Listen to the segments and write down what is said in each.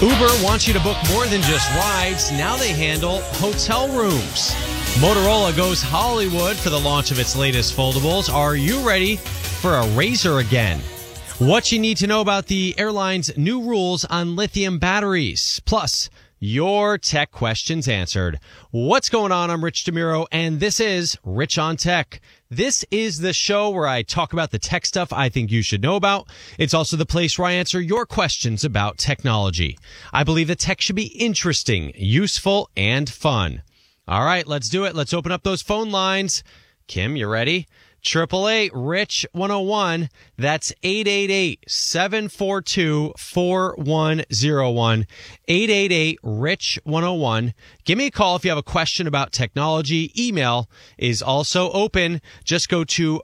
Uber wants you to book more than just rides. Now they handle hotel rooms. Motorola goes Hollywood for the launch of its latest foldables. Are you ready for a Razr again? What you need to know about the airline's new rules on lithium batteries. Plus, your tech questions answered. What's going on? I'm Rich DeMuro, and this is Rich on Tech. This is the show where I talk about the tech stuff I think you should know about. It's also the place where I answer your questions about technology. I believe that tech should be interesting, useful, and fun. All right, let's do it. Let's open up those phone lines. Kim, you ready? 888-RICH-101. That's 888-742-4101. 888-RICH-101. Give me a call if you have a question about technology. Email is also open. Just go to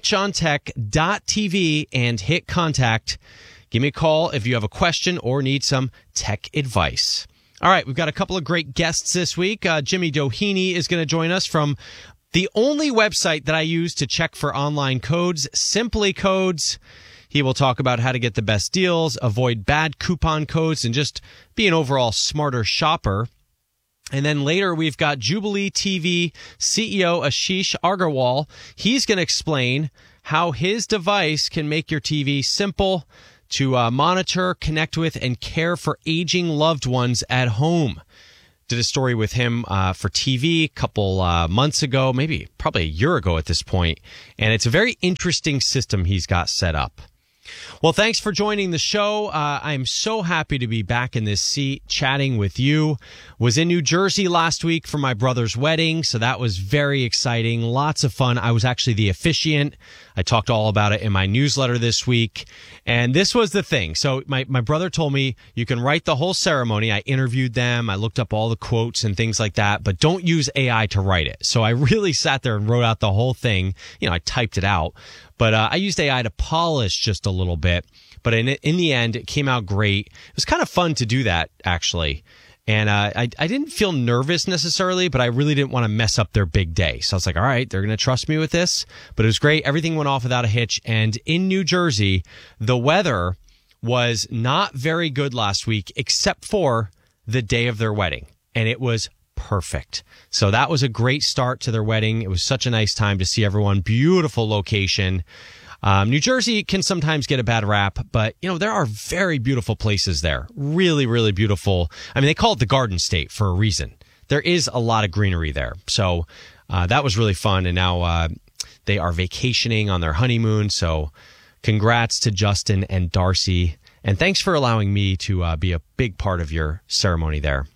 richontech.tv and hit contact. Give me a call if you have a question or need some tech advice. All right, we've got a couple of great guests this week. Jimmy Doheny is going to join us from the only website that I use to check for online codes, Simply Codes. He will talk about how to get the best deals, avoid bad coupon codes, and just be an overall smarter shopper. And then later we've got Jubilee TV CEO Ashish Agarwal. He's going to explain how his device can make your TV simple to monitor, connect with, and care for aging loved ones at home. Did a story with him for TV a couple months ago, probably a year ago at this point. And it's a very interesting system he's got set up. Well, thanks for joining the show. I'm so happy to be back in this seat chatting with you. Was in New Jersey last week for my brother's wedding, so that was very exciting. Lots of fun. I was actually the officiant. I talked all about it in my newsletter this week. And this was the thing. So my brother told me you can write the whole ceremony. I interviewed them. I looked up all the quotes and things like that, but don't use AI to write it. So I really sat there and wrote out the whole thing. I typed it out. But I used AI to polish just a little bit. But in the end, it came out great. It was kind of fun to do that, actually. And I didn't feel nervous necessarily, but I really didn't want to mess up their big day. So I was like, all right, they're going to trust me with this. But it was great. Everything went off without a hitch. And in New Jersey, the weather was not very good last week, except for the day of their wedding. And it was perfect. So that was a great start to their wedding. It was such a nice time to see everyone. Beautiful location. New Jersey can sometimes get a bad rap, but, there are very beautiful places there. Really, really beautiful. I mean, they call it the Garden State for a reason. There is a lot of greenery there. So that was really fun. And now they are vacationing on their honeymoon. So congrats to Justin and Darcy. And thanks for allowing me to be a big part of your ceremony there.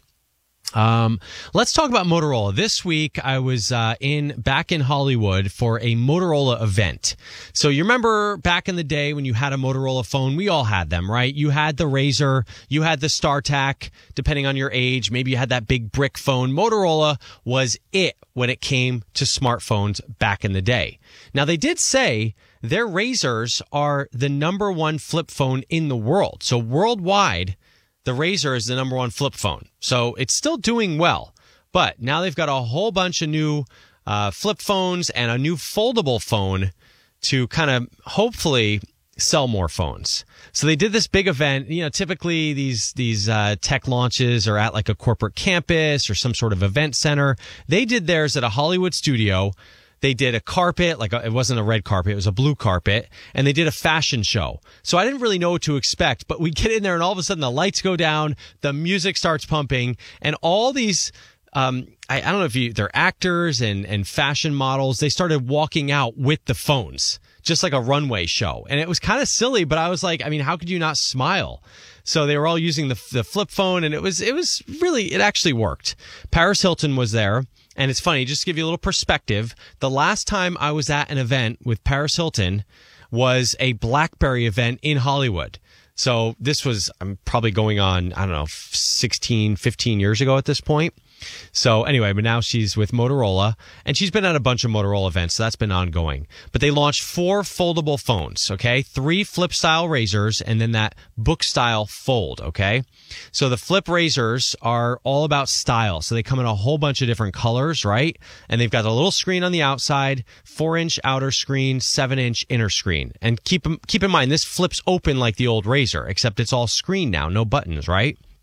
Let's talk about Motorola. This week, I was back in Hollywood for a Motorola event. So you remember back in the day when you had a Motorola phone, we all had them, right? You had the Razr, you had the StarTAC, depending on your age. Maybe you had that big brick phone. Motorola was it when it came to smartphones back in the day. Now, they did say their Razrs are the number one flip phone in the world. So worldwide, the Razr is the number one flip phone. So it's still doing well. But now they've got a whole bunch of new flip phones and a new foldable phone to kind of hopefully sell more phones. So they did this big event. Typically these tech launches are at like a corporate campus or some sort of event center. They did theirs at a Hollywood studio. They did a carpet, it wasn't a red carpet, it was a blue carpet, and they did a fashion show. So I didn't really know what to expect, but we get in there and all of a sudden the lights go down, the music starts pumping, and all these, I don't know if they're actors and fashion models, they started walking out with the phones, just like a runway show. And it was kind of silly, but I was like, how could you not smile? So they were all using the flip phone, and it actually worked. Paris Hilton was there. And it's funny, just to give you a little perspective, the last time I was at an event with Paris Hilton was a BlackBerry event in Hollywood. So this was, I'm probably going on, 16, 15 years ago at this point. So anyway, but now she's with Motorola, and she's been at a bunch of Motorola events, so that's been ongoing. But they launched 4 foldable phones, okay? 3 flip-style Razrs, and then that book-style fold, okay? So the flip Razrs are all about style. So they come in a whole bunch of different colors, right? And they've got a little screen on the outside, 4-inch outer screen, 7-inch inner screen. And keep in mind, this flips open like the old Razr, except it's all screen now, no buttons, right?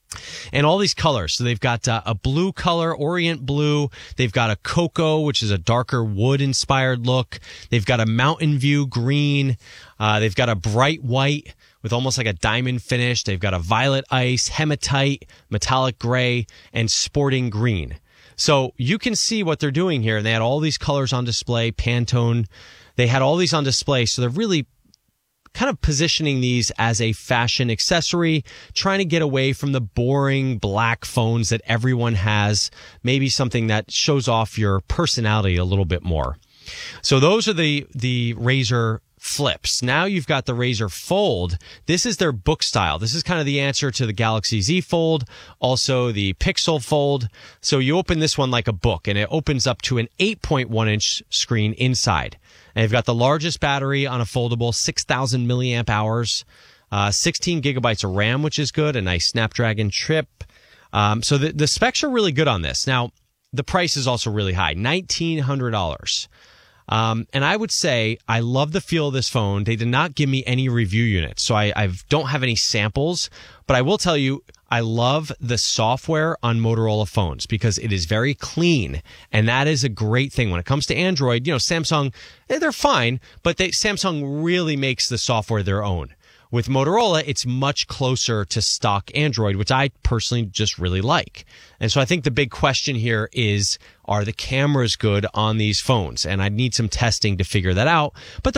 And all these colors. So they've got a blue color, orient blue. They've got a cocoa, which is a darker wood-inspired look. They've got a mountain view green. They've got a bright white with almost like a diamond finish. They've got a violet ice, hematite, metallic gray, and sporting green. So you can see what they're doing here. And they had all these colors on display, Pantone. They had all these on display. So they're really kind of positioning these as a fashion accessory, trying to get away from the boring black phones that everyone has, maybe something that shows off your personality a little bit more. So those are the Razr Flips. Now you've got the Razr Fold. This is their book style. This is kind of the answer to the Galaxy Z Fold, also the Pixel Fold. So you open this one like a book, and it opens up to an 8.1-inch screen inside. And you've got the largest battery on a foldable, 6,000 milliamp hours, 16 gigabytes of RAM, which is good, a nice Snapdragon chip. So the specs are really good on this. Now, the price is also really high, $1,900. And I would say I love the feel of this phone. They did not give me any review units, so I don't have any samples. But I will tell you, I love the software on Motorola phones because it is very clean, and that is a great thing. When it comes to Android, Samsung, they're fine, but Samsung really makes the software their own. With Motorola, it's much closer to stock Android, which I personally just really like. And so I think the big question here is, are the cameras good on these phones? And I need some testing to figure that out. But